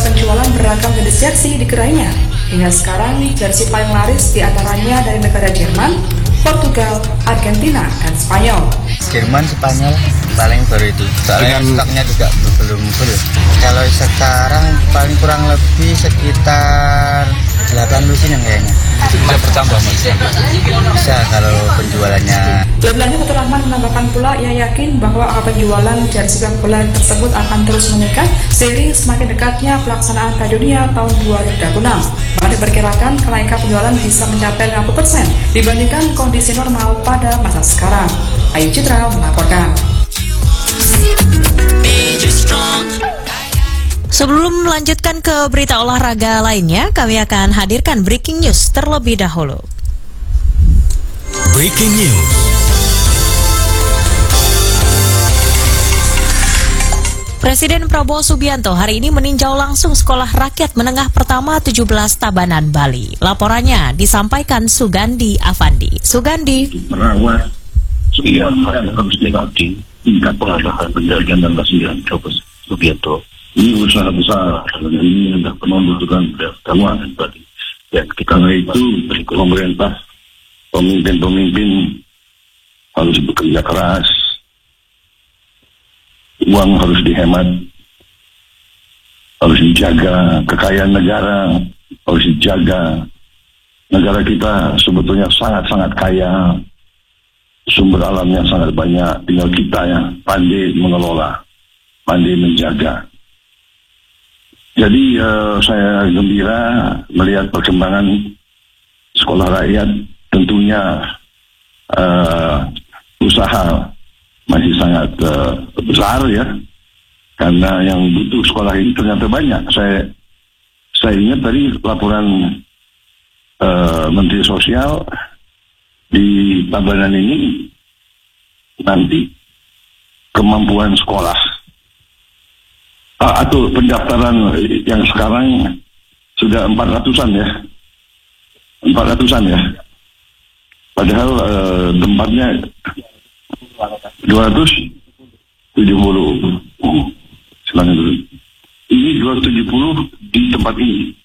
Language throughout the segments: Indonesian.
penjualan beragam jenis jersey di gerainya. Hingga sekarang, jersey paling laris diantaranya dari negara Jerman, Portugal, Argentina, dan Spanyol. Jerman, Spanyol paling baru itu. Soalnya stoknya juga belum full. Kalau sekarang paling kurang lebih sekitar 8 lusin yang kayaknya. Bisa bertambah mas? Bisa kalau penjualannya. Lebih lanjut, Fatur Rahman menambahkan pula ia yakin bahwa penjualan jersey sepak bola tersebut akan terus meningkat seiring semakin dekatnya pelaksanaan Piala Dunia tahun 2026. Bahkan diperkirakan kenaikan penjualan bisa mencapai 50% dibandingkan kondisi normal pada masa sekarang. Ayu Citra melaporkan. Sebelum melanjutkan ke berita olahraga lainnya, kami akan hadirkan breaking news terlebih dahulu. Breaking news. Presiden Prabowo Subianto hari ini meninjau langsung Sekolah Rakyat Menengah Pertama 17 Tabanan, Bali. Laporannya disampaikan Sugandi Afandi. Sugandi. Merawat semua yang harus dilatih tingkat pengalaman penjagaan dan kasihan Coba Subianto. Ini usaha besar dan ini sudah membutuhkan keagamaan tadi. Dan karena itu pemerintah, pemimpin harus bekerja keras, uang harus dihemat, harus dijaga, kekayaan negara harus dijaga. Negara kita sebetulnya sangat-sangat kaya, sumber alamnya sangat banyak, tinggal kita yang pandai mengelola, pandai menjaga. Jadi saya gembira melihat perkembangan sekolah rakyat. Tentunya usaha masih sangat besar ya, karena yang butuh sekolah ini ternyata banyak. Saya ingat tadi laporan Menteri Sosial di Tabanan ini nanti kemampuan sekolah atau pendaftaran yang sekarang sudah 400-an ya. 400-an ya. Padahal tempatnya 270. Silahkan dulu. Ini 270 di tempat ini.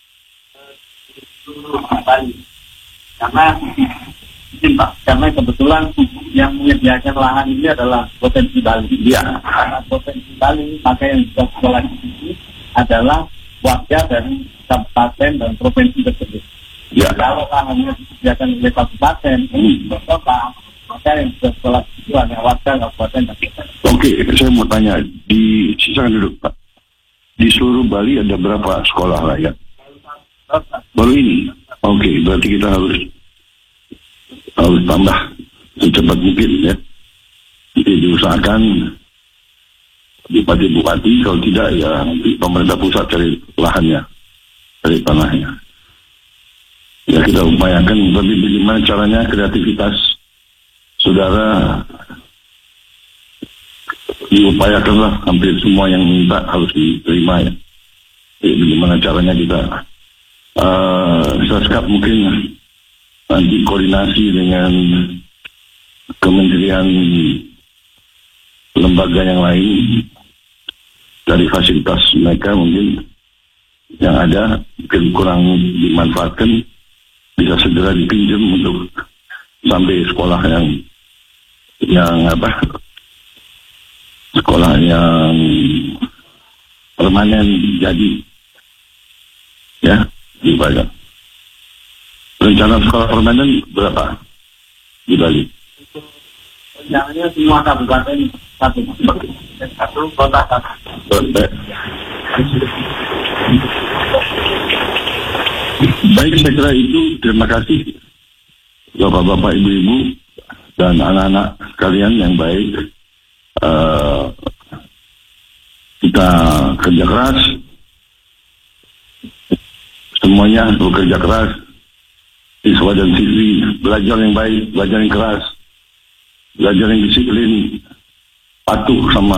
Karena kebetulan yang menyediakan lahan ini adalah Provinsi Bali. Ya. Karena Provinsi Bali, maka yang sudah sekolah ini adalah warga dari kabupaten dan provinsi tersebut. Ya. Kalau lahannya disediakan oleh kabupaten, kota, maka yang sudah sekolah itu hanya warga kabupaten dan kota. Oke, saya mau tanya, sisakan dulu Pak. Di seluruh Bali ada berapa sekolah rakyat? Baru ini? Oke, berarti kita harus tambah secepat mungkin ya. Jadi diusahakan bupati-bupati, kalau tidak ya nanti pemerintah pusat cari lahannya, cari tanahnya. Ya kita upayakan, tapi bagaimana caranya kreativitas saudara diupayakanlah, hampir semua yang minta harus diterima ya. Jadi bagaimana caranya kita Saskap mungkin nanti koordinasi dengan kementerian lembaga yang lain dari fasilitas mereka mungkin yang ada mungkin kurang dimanfaatkan, bisa segera dipinjam untuk sampai sekolah sekolah yang permanen jadi ya di Bali. Rencana sekolah permanen berapa di Bali? Rencananya semua kabupaten satu kota satu. Baik, saya kira itu. Terima kasih Bapak-bapak, Ibu-ibu dan anak-anak sekalian yang baik. Kita kerja keras, semuanya bekerja keras, siswa dan siswi belajar yang baik, belajar yang keras, belajar yang disiplin, patuh sama